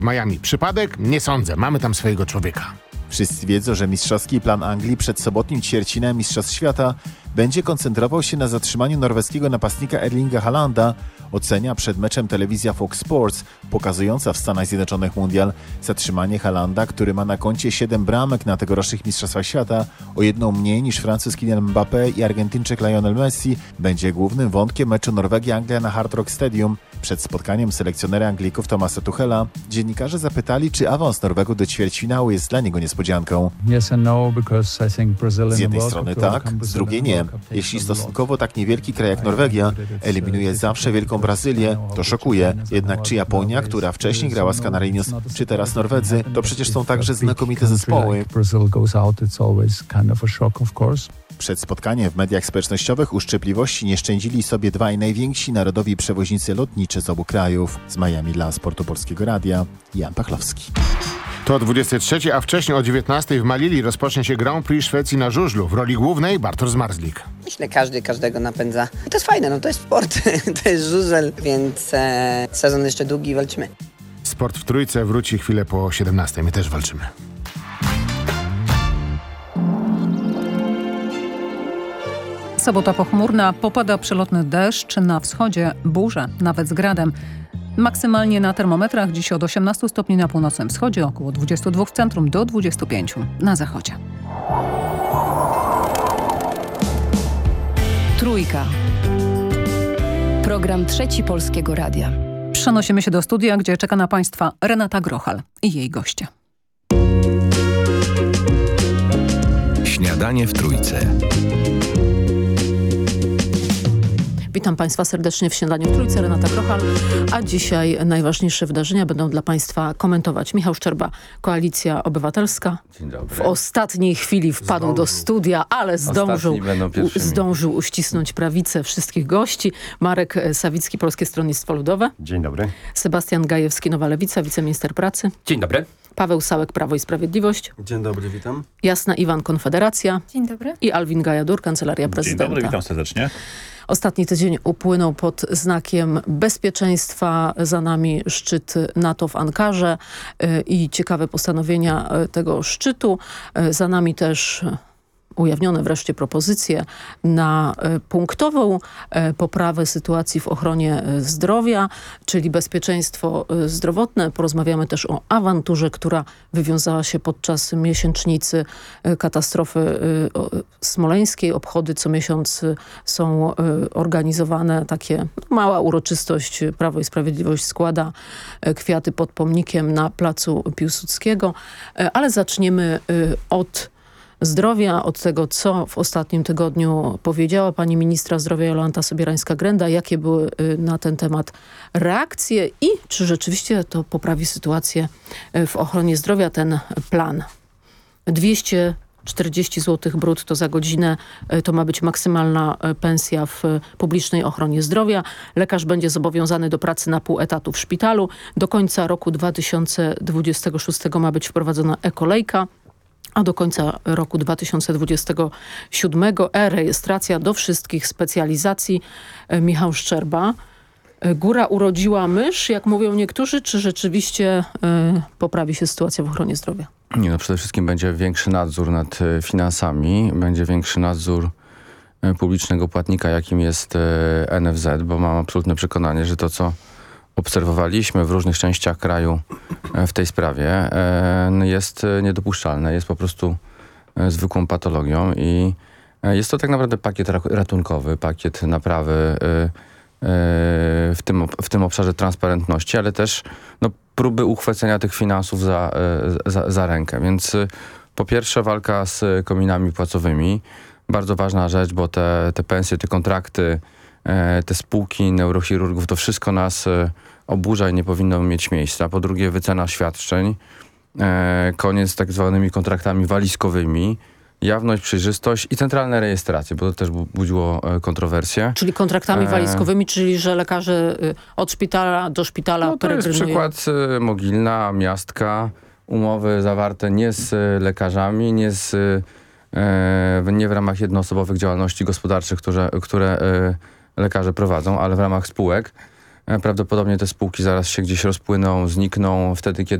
Miami. Przypadek? Nie sądzę. Mamy tam swojego człowieka. Wszyscy wiedzą, że mistrzowski plan Anglii przed sobotnim ćwierćfinałem Mistrzostw Świata będzie koncentrował się na zatrzymaniu norweskiego napastnika Erlinga Haalanda, ocenia przed meczem telewizja Fox Sports, pokazująca w Stanach Zjednoczonych mundial. Zatrzymanie Haalanda, który ma na koncie 7 bramek na tegorocznych Mistrzostwach Świata, o jedną mniej niż Francuz Kylian Mbappé i Argentyńczyk Lionel Messi, będzie głównym wątkiem meczu Norwegia-Anglia na Hard Rock Stadium. Przed spotkaniem selekcjonera Anglików Thomasa Tuchela dziennikarze zapytali, czy awans Norwegów do ćwierćfinału jest dla niego niespodzianką. Z jednej strony tak, z drugiej nie. Jeśli stosunkowo tak niewielki kraj jak Norwegia eliminuje zawsze wielką Brazylię, to szokuje. Jednak czy Japonia, która wcześniej grała z Canarinhos, czy teraz Norwedzy, to przecież są także znakomite zespoły. Przed spotkaniem w mediach społecznościowych uszczypliwości nie szczędzili sobie dwaj najwięksi narodowi przewoźnicy lotniczy z obu krajów. Z Miami dla Sportu Polskiego Radia, Jan Pachlowski. To 23, a wcześniej o 19 w Malili rozpocznie się Grand Prix Szwecji na żużlu. W roli głównej Bartosz Zmarzlik. Myślę, każdy każdego napędza. I to jest fajne, to jest sport, to jest żużel, więc sezon jeszcze długi, walczymy. Sport w Trójce wróci chwilę po 17. My też walczymy. Sobota pochmurna, popada przelotny deszcz, na wschodzie burze, nawet z gradem. Maksymalnie na termometrach dziś od 18 stopni na północnym wschodzie, około 22 w centrum do 25 na zachodzie. Trójka. Program Trzeci Polskiego Radia. Przenosimy się do studia, gdzie czeka na Państwa Renata Grochal i jej goście. Śniadanie w Trójce. Witam Państwa serdecznie w Śniadaniu w Trójce, Renata Grochal, a dzisiaj najważniejsze wydarzenia będą dla Państwa komentować Michał Szczerba, Koalicja Obywatelska. Dzień dobry. W ostatniej chwili wpadł do studia, ale zdążył uścisnąć prawicę wszystkich gości. Marek Sawicki, Polskie Stronnictwo Ludowe. Dzień dobry. Sebastian Gajewski, Nowa Lewica, wiceminister pracy. Dzień dobry. Paweł Sałek, Prawo i Sprawiedliwość. Dzień dobry, witam. Jasna Iwan, Konfederacja. Dzień dobry. I Alwin Gajadur, Kancelaria Prezydenta. Dzień dobry, witam serdecznie. Ostatni tydzień upłynął pod znakiem bezpieczeństwa. Za nami szczyt NATO w Ankarze i ciekawe postanowienia tego szczytu. Za nami też ujawnione wreszcie propozycje na punktową poprawę sytuacji w ochronie zdrowia, czyli bezpieczeństwo zdrowotne. Porozmawiamy też o awanturze, która wywiązała się podczas miesięcznicy katastrofy smoleńskiej. Obchody co miesiąc są organizowane. Takie mała uroczystość. Prawo i Sprawiedliwość składa kwiaty pod pomnikiem na placu Piłsudskiego. Ale zaczniemy od zdrowia, od tego, co w ostatnim tygodniu powiedziała pani ministra zdrowia Jolanta Sobierańska-Grenda, jakie były na ten temat reakcje i czy rzeczywiście to poprawi sytuację w ochronie zdrowia, ten plan. 240 zł brutto za godzinę to ma być maksymalna pensja w publicznej ochronie zdrowia. Lekarz będzie zobowiązany do pracy na pół etatu w szpitalu. Do końca roku 2026 ma być wprowadzona e-kolejka, a do końca roku 2027 e-rejestracja do wszystkich specjalizacji. Michał Szczerba. Góra urodziła mysz, jak mówią niektórzy, czy rzeczywiście poprawi się sytuacja w ochronie zdrowia? Nie, przede wszystkim będzie większy nadzór nad finansami, będzie większy nadzór publicznego płatnika, jakim jest NFZ, bo mam absolutne przekonanie, że to, co obserwowaliśmy w różnych częściach kraju w tej sprawie, jest niedopuszczalne, jest po prostu zwykłą patologią i jest to tak naprawdę pakiet ratunkowy, pakiet naprawy w tym obszarze transparentności, ale też próby uchwycenia tych finansów za rękę. Więc po pierwsze walka z kominami płacowymi, bardzo ważna rzecz, bo te pensje, te kontrakty, te spółki neurochirurgów, to wszystko nas oburza i nie powinno mieć miejsca. Po drugie, wycena świadczeń, koniec z tak zwanymi kontraktami walizkowymi, jawność, przejrzystość i centralne rejestracje, bo to też budziło kontrowersje. Czyli kontraktami walizkowymi, czyli że lekarze od szpitala do szpitala peregrynują. To jest przykład Mogilna, Miastka, umowy zawarte nie z lekarzami, nie w ramach jednoosobowych działalności gospodarczych, które lekarze prowadzą, ale w ramach spółek. Prawdopodobnie te spółki zaraz się gdzieś rozpłyną, znikną wtedy, kiedy